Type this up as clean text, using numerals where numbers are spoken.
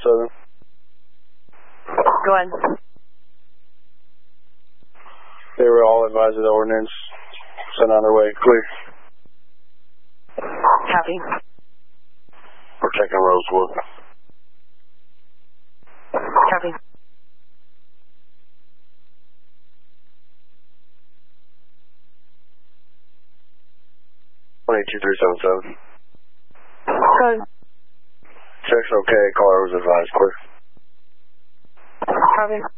237. Go ahead. They were all advised of the ordinance. Sent on their way. Clear. Copy. We're taking Rosewood. Copy. One 82377. Go ahead. Check's okay. Caller was advised. Clear. Copy.